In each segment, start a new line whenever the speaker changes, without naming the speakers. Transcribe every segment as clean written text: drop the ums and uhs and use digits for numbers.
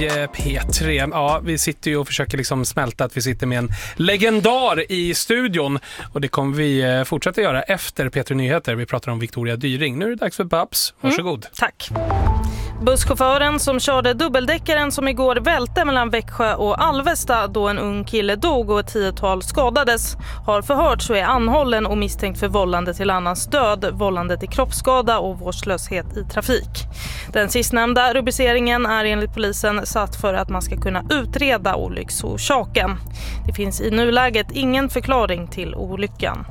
P3. Ja, vi sitter ju och försöker liksom smälta att vi sitter med en legendar i studion. Och det kommer vi fortsätta göra efter P3 Nyheter. Vi pratar om Victoria Dyring. Nu är det dags för Babs. Varsågod.
Tack. Busschauffören som körde dubbeldäckaren som igår välte mellan Växjö och Alvesta då en ung kille dog och ett 10-tal skadades har förhörts och är anhållen och misstänkt för vållande till annans död, vållande till kroppsskada och vårdslöshet i trafik. Den sistnämnda rubriceringen är enligt polisen satt för att man ska kunna utreda olycksorsaken. Det finns i nuläget ingen förklaring till olyckan.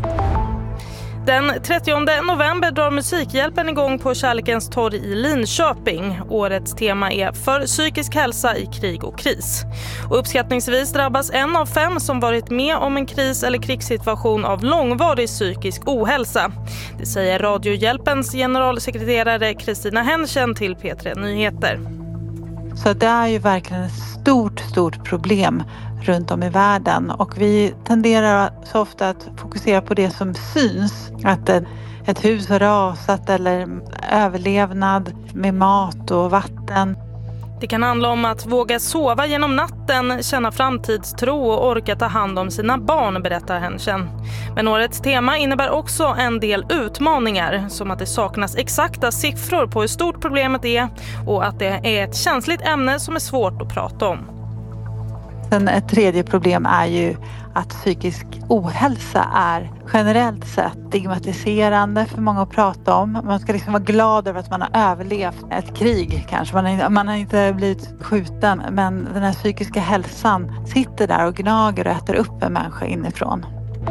Den 30 november drar Musikhjälpen igång på Kärlekens torg i Linköping. Årets tema är för psykisk hälsa i krig och kris. Och uppskattningsvis drabbas 1 av 5 som varit med om en kris- eller krigssituation av långvarig psykisk ohälsa. Det säger Radiohjälpens generalsekreterare Kristina Henschen till P3 Nyheter.
Så det är ju verkligen ett stort problem runt om i världen och vi tenderar så ofta att fokusera på det som syns. Att ett hus har rasat eller överlevnad med mat och vatten.
Det kan handla om att våga sova genom natten, känna framtidstro och orka ta hand om sina barn, berättar Henschen. Men årets tema innebär också en del utmaningar, som att det saknas exakta siffror på hur stort problemet är och att det är ett känsligt ämne som är svårt att prata om.
Sen ett tredje problem är ju att psykisk ohälsa är generellt sett stigmatiserande för många att prata om. Man ska liksom vara glad över att man har överlevt ett krig kanske. Man har inte blivit skjuten, men den här psykiska hälsan sitter där och gnager och äter upp en människa inifrån.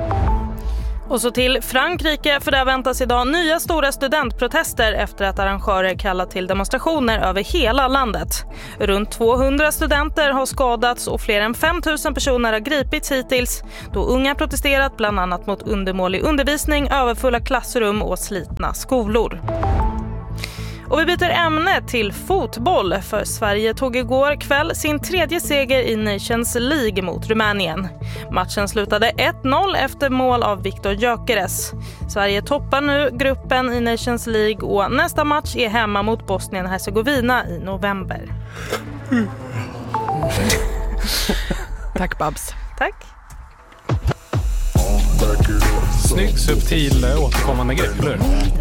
Och så till Frankrike, för där väntas idag nya stora studentprotester efter att arrangörer kallat till demonstrationer över hela landet. Runt 200 studenter har skadats och fler än 5 000 personer har gripits hittills då unga protesterat bland annat mot undermålig undervisning, överfulla klassrum och slitna skolor. Och vi byter ämne till fotboll, för Sverige tog igår kväll sin 3:e seger i Nations League mot Rumänien. Matchen slutade 1-0 efter mål av Viktor Gyökeres. Sverige toppar nu gruppen i Nations League och nästa match är hemma mot Bosnien-Hercegovina i november.
Tack Babs.
Tack.
Snyggt, subtil, återkommande grepp, eller?